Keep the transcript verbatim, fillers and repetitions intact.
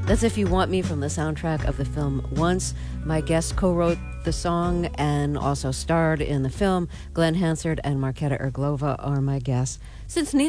That's If You Want Me from the soundtrack of the film Once. My guest co-wrote the song and also starred in the film. Glenn Hansard and Marketa Irglova are my guests. Since neither